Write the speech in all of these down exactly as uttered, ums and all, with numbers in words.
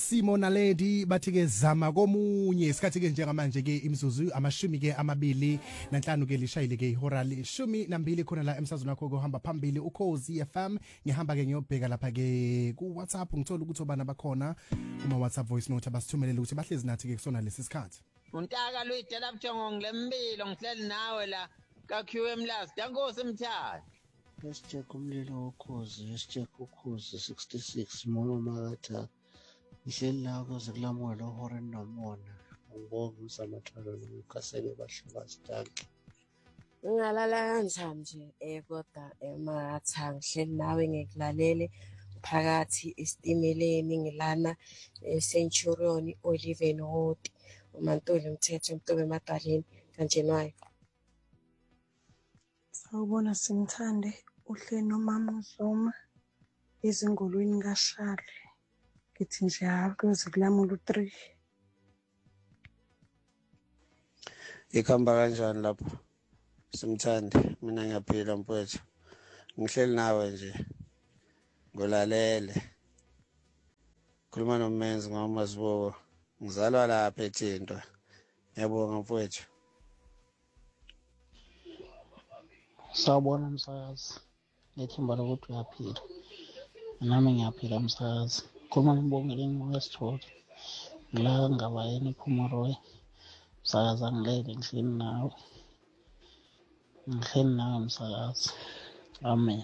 Simo Naledi bathi ke zama komunye isikhathi ke njengamanje ke imzuzu amashumi ke amabili nanhlanu ke lishayile ke ihora lishumi nambili khona la emsazweni wakho kuhamba phambili ukhozi F M ngihamba ke ngiyobheka lapha ke ku WhatsApp ngithola ukuthi obana bakhona kuma WhatsApp voice note abasithumelele ukuthi bahlezi nathi ke kusona lesi sikhathi. Untaka luyidela buthongo ngilembilo ngihleli nawe la ka Q M last dankosi mthandi. Lesijek umlilo ukhozi lesijek ukhozi sixty-six mono makatha ngihleli la kuze kulamuwe lo hore nomona ngibonga umsamathalo nomkasebe bahlakazi taki ngalala kanjani nje eh kodwa ematha ngihleli nawe ngikulalele phakathi istimeleni ngilana eCenturion Olive Road uMantuli Mthetho Mtobe Madalini kanjenwayo. Sawubona Simthande uhle nomama Zoma izingolweni kaShali ngithi nje akuze kulamula u3 ikhamba kanjani lapho Simthande mina ngiyaphila mfowethu ngihleli nawe nje ngolalele khuluma nomenzi ngamazibo ngizalwa lapha eThinto ngiyabonga mfowethu. Sawubona msakazi ngethemba lokuthi uyaphila nami ngiyaphila msakazi khuluma ngibongele ngowesithola ngila ngabayeni Phumoroy msakazi angilele ngihleli nawe ngihleli nawe msakazi amen.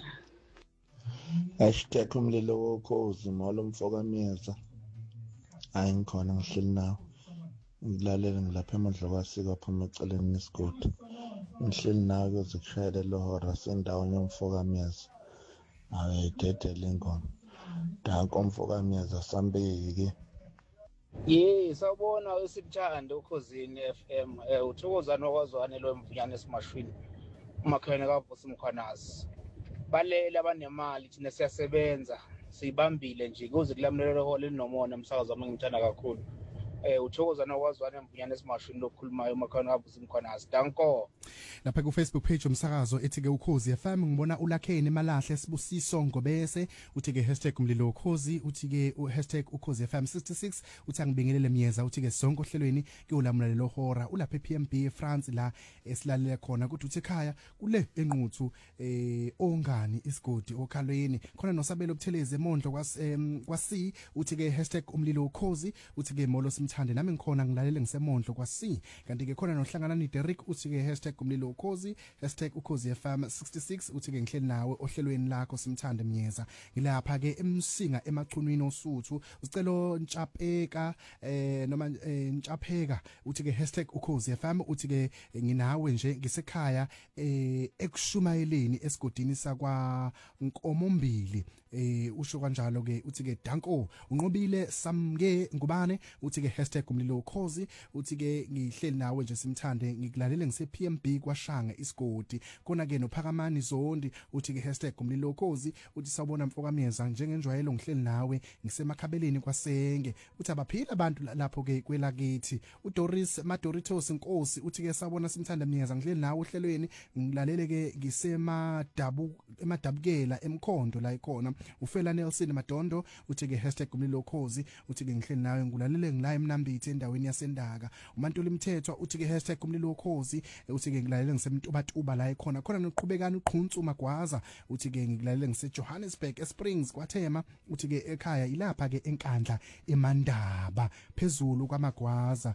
Hashtag umlilo wokhozi molo mfokameza hayi ngikhona ngihleli nawe ngilalele ngilapha emadlokwasiko phuma eceleni nesigodi ngihleli nawe kuze kushayele lohora sendaweni yomfokameza awe dedele ingoma danko mfokameza sambeki. Ye sawubona wesithande ukhosini F M eh uthokoza nokwazwane lo mvunyane esimashwini umakhwene kaVusi Mkhwanazi balele abanemali thina siyasebenza sibambile nje kuze kulamulelo hole nomona umsakazo wami ngithanda kakhulu eh uthokoza nokwazwane mvunyane esimashwini lokukhulumayo umakhwene kaVusi Mkhwanazi danko. Lapha ku Facebook page umsakazo ethi ke ukhozi F M ngibona ulakheni malahle sibusiso ngobese uthi ke hashtag umlilo ukhozi uthi ke hashtag ukhozi F M sixty-six uthi angibingelele myeza uthi ke sonke ohlelweni ke ulamulelo hora ulapha eP M B France la esilalela khona ukuthi uthi ekhaya kule enquthu eh ongani isigodi okhalweni khona nosabelo obuthelezi emondlo kwas kwasi uthi ke hashtag umlilo ukhozi uthi ke molo simthande nami ngikhona ngilalele ngisemondlo kwasi kanti ke khona nohlangana ni Derek uthi ke hashtag umlilo ukhozi hashtag ukhozi F M sixty-six uthi ke ngihleli nawe ohlelweni lakho simthande myeza ngilapha ke emsinga emachunwini osuthu usicelo ntshapeka eh noma ntshapeka uthi ke hashtag ukhozi F M uthi ke nginawe nje ngisekhaya eh ekushumayeleni esigodini sakwa Nkomombili eh usho kanjalo ke uthi ke danko unqobile samke ngubane uthi ke hashtag umlilo ukhozi uthi ke ngihleli nawe nje simthande ngikulalele ngise P M B kwashanga isigodi kona ke nophakamani zondi uthi ke hashtag umlilo ukhozi uthi sawubona mfokameza njengenjwayelo ngihleli nawe ngisemakhabeleni kwasenge uthi abaphila abantu lapho ke kwelakithi uDoris Madoritos inkosi uthi ke sawubona simthanda myeza ngihleli nawe ohlelweni ngilalele ke ngisemadabu emadabukela emkhondo la ikhona ufela Nelson Madondo uthi ke hashtag umlilo ukhozi uthi ke ngihleli nawe ngilalele ngila emnambithi endaweni yasendaka uMantuli Mthethwa uthi ke hashtag umlilo ukhozi uthi ke ngilalele ngisemntubatuba la ikhona khona noqhubekana uqhunzu magwaza uthi ke ngilalele ngise Johannesburg eSprings kwaThema uthi ke ekhaya ilapha ke enkandla eMandaba phezulu kwamagwaza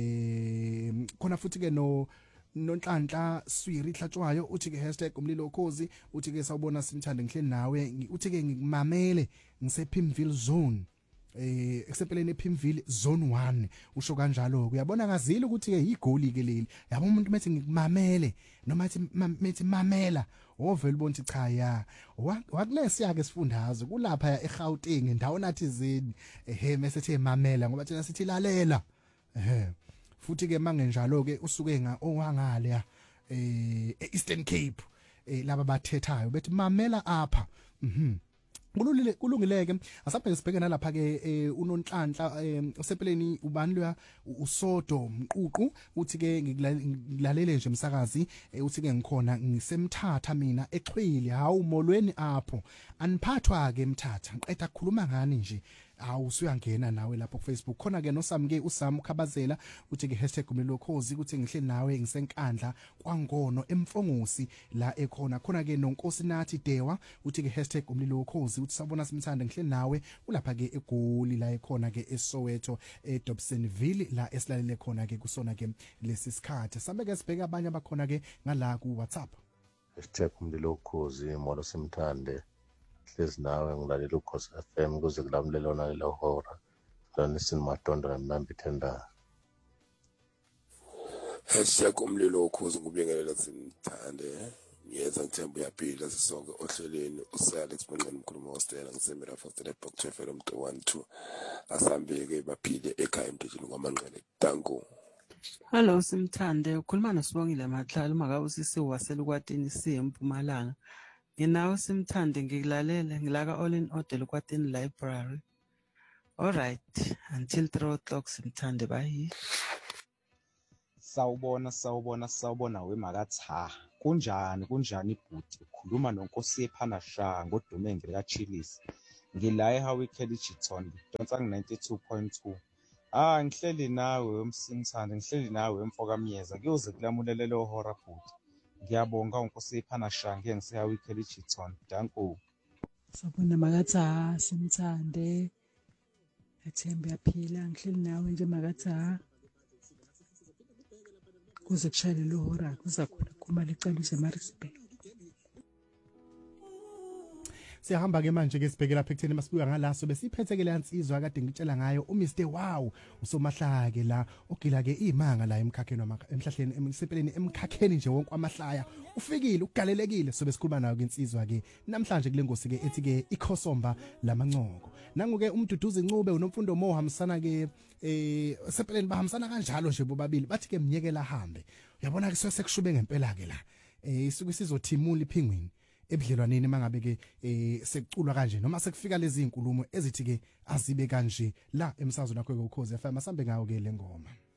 eh khona futhi ke no nonhlanhla Swiri Hlatshwayo uthi ke hashtag umlilo ukhozi uthi ke sawubona simthande ngihleli nawe uthi ke ngimamele ngise Pimville zone eh eksempeleni ePimville zone one usho kanjalo uyabona kazile ukuthi ke igoli ke leli yabo umuntu methi ngimamele noma ethi methi mamela ovela ubonthi cha ya wakulesi yake sifundazwe kulapha eGauteng endawo nathi zini ehe mesethe mamela ngoba thina sithi lalela ehe futhi ke mangenjalo ke usuke nga owangale ya eh eEastern Cape eh laba bathethayo bethi mamela apha mhm kulungile kulungileke asaphe sibhekena lapha ke unonhlanhla osepeleni ubani lo usodo mququ uthi ke ngikulalele nje umsakazi uthi ke ngikhona ngisemthatha mina exhwili hawu molweni apho aniphathwa ke emthatha ngiqeda ukukhuluma ngani nje awusuyangena nawe lapho ku Facebook khona ke noSamke uSam ukhabazela uthi ke hashtag umlilo ukhozi ukuthi ngihleli nawe ngisenkandla kwangono emfongosi la ekhona khona ke nonkosi nathi Dewa uthi ke hashtag umlilo ukhozi uthi sabona simthanda ngihleli nawe ulapha ke eGoli la ekhona ke eSoweto eDobsonville la esilalele khona ke kusona ke lesi sikhathi sabe ke sibheka abanye abakhona ke ngala ku WhatsApp hashtag umlilo ukhozi molo simthande hlezi nawe ngilalela ukhozi F M kuze kulamlelona lelo hora lona sinimadondo namnambi tenda hashtag umlilo ukhozi ngubingelela simthande ngiyeza ngithemba uyaphila sisonke ohleleni uSalex Bonqeni umkhulumi wostela ngisemira fastele book two fela umntu one two asambeke baphile ekhaya emthethweni kwamanqele danko. Hello simthande ukhuluma noSibongile Matlala makabe sisiwasela ukwatini siempumalanga nginawo simthande ngikulalele ngilaka all in order ukwatini library. All right until three o'clock simthande bye. Sawubona sawubona sawubona wemakatha kunjani kunjani ibhuti ukhuluma nonkosi ephana sha ngodume ngilika Chillis ngila eHowie Kellyton donsa ninety-two point two. Ah ngihleli nawe umsimthande ngihleli nawe emfoka myeza kuyoze kulamulelelo hora bhuti ngiyabonga unkosi ephana sha ngeke ngiseHowie Kellyton danko. Sabona makatha simthande ethembe yaphila ngihleli nawe nje makatha kuze kushayele lo hora kuzakhona kuma lecala useMaritzburg. Siyahamba ke manje ke sibheke lapha ekutheni masibuka ngalaso besiphethekele yansizwa kade ngitshela ngayo uMr Wow usomahlake la ogila ke imanga la emkhakheni emhlahleni emsipeleni emkhakheni nje wonke amahlaya ufikile ugalelekile sobe sikhuluma nayo ke insizwa ke namhlanje kule ngosi ke ethi ke ikhosomba lamancoko nanguke umduduzi incube unomfundo mo hambisana ke eh sepeleni bahambisana kanjalo nje bobabili bathi ke mnyekela ahambe uyabona ke sekushube ngempela ke la eh isuke sizothimula iphingwini ebudlelwaneni mangabe ke eh sekuculwa kanje noma sekufika lezi inkulumo ezithi ke azibe kanje la emsazweni wakho ke ukhozi F M asambe ngayo ke lengoma.